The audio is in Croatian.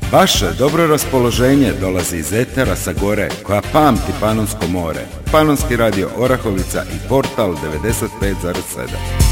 Vaše dobro raspoloženje dolazi iz etera sa gore koja pamti Panonsko more. Panonski radio Orahovica i portal 95,7.